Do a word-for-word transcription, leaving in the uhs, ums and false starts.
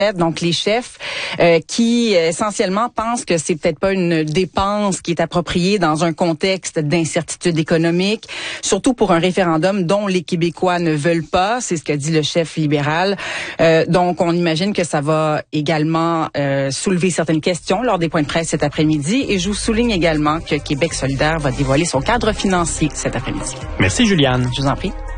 donc les chefs euh, qui essentiellement pensent que c'est peut-être pas une dépense qui est appropriée dans un contexte d'incertitude économique, surtout pour un référendum dont les Québécois ne veulent pas, c'est ce qu'a dit le chef libéral. Euh, donc on imagine que ça va également euh, soulever certaines questions lors des points de presse cet après-midi, et je vous souligne également que Québec solidaire va dévoiler son cadre financier cet après-midi. Merci Juliane. Je vous en prie.